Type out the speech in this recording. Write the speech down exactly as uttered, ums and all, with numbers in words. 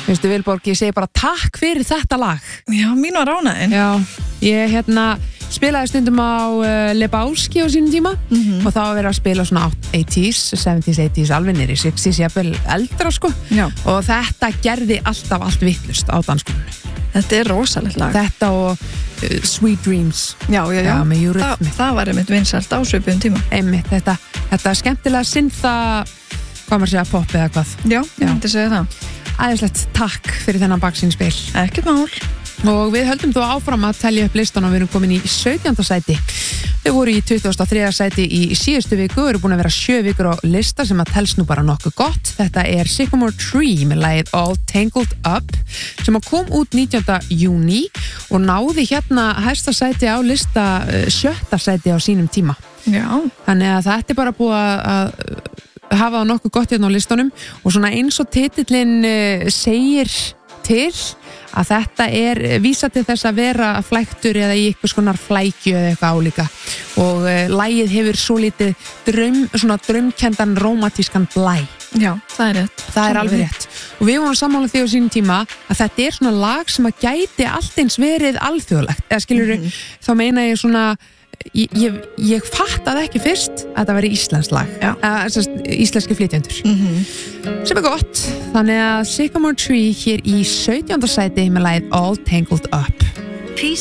Veistu, Vilborg, ég segi bara takk fyrir þetta lag. Já, mín var ánægðin. Já, ég hérna spilaði stundum á uh, Lebowski á sínum tíma Mhm. og þá var verið að spila svona eighties, seventies, eighties, alveg niður í sixties, jafnvel eldra sko. Já. Og þetta gerði alltaf allt vittlust á dansskólinu. Þetta er rosalegt lag. Þetta og uh, Sweet Dreams. Já, já, já. Já, með Þa, Eurythmics. það var einmitt vinsælt á svipuðum tíma. Einmitt, þetta, þetta skemmtilega syntha, hvað maður segja, pop eða hvað. Já, Já. ég myndi segja það. Æðislegt takk fyrir þennan baksýnspil. Ekkert mál. Og við höldum þú áfram að telja upp listan og við erum komin í sautjánda sæti. Þau voru í tuttugasta og þriðja sæti í síðustu viku og eru búin að vera sjö vikur á lista sem að telst nú bara nokkuð gott. Þetta er Sycamore Tree með lagið All Tangled Up sem að kom út nítjánda júní og náði hérna hæsta sæti á lista uh, sjötta sæti á sínum tíma. Já. Þannig að þetta er bara búið að, að hafa það nokkuð gott hérna á listunum og svona eins og titillinn uh, segir til að þetta er vísa til þess að vera flæktur eða í eitthvað skonar flækju eða eitthvað álíka og uh, lagið hefur svo litið draum, svona draumkendan rómatískan blæ. Já, það er rétt. Það er alveg rétt. Og við vorum sammála því á sínum tíma að þetta er svona lag sem að gæti allt eins verið alþjóðlegt. Eða skilur Mhm. þá meina ég svona Ég, ég, ég fattaði ekki fyrst að það væri íslensk lag uh, íslenski flytjendur Mhm. sem er gott, þannig að Sycamore Tree hér í sautjánda sæti með lagið All Tangled Up.